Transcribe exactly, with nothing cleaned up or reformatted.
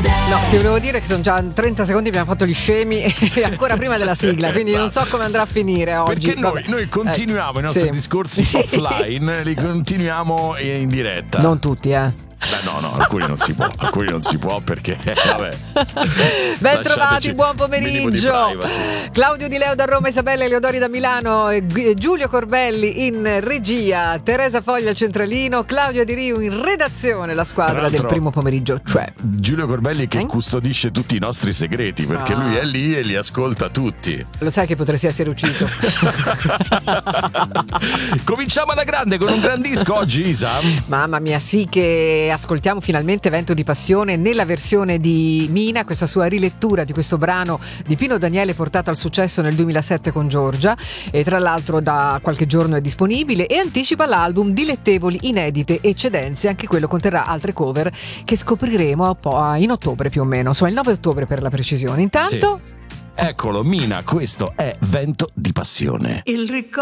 No, ti volevo dire che sono già trenta secondi, abbiamo fatto gli scemi e ancora prima della sigla, quindi esatto. Non so come andrà a finire oggi. Perché noi, noi continuiamo eh, i nostri sì. discorsi sì. offline, li continuiamo in diretta. Non tutti, eh. Beh, no, no, alcuni non si può, alcuni non si può perché, vabbè. Ben trovati, buon pomeriggio. Di Claudio Di Leo da Roma, Isabella Eleodori da Milano, Giulio Corbelli in regia, Teresa Foglia al centralino, Claudio Di Riu in redazione, la squadra del primo pomeriggio. Cioè Giulio Corbelli che eh? custodisce tutti i nostri segreti perché ah. lui è lì e li ascolta tutti. Lo sai che potresti essere ucciso. Cominciamo alla grande con un gran disco oggi, Isa. Mamma mia, sì, che ascoltiamo finalmente Vento di Passione nella versione di Mina, questa sua rilettura di questo brano di Pino Daniele portato al successo nel duemilasette con Giorgia, e tra l'altro da qualche giorno è disponibile e anticipa l'album Dilettevoli Inedite Eccedenze. Anche quello conterrà altre cover che scopriremo in ottobre più o meno, insomma il nove ottobre per la precisione. Intanto sì. Eccolo Mina, questo è Vento di Passione. Il ricordo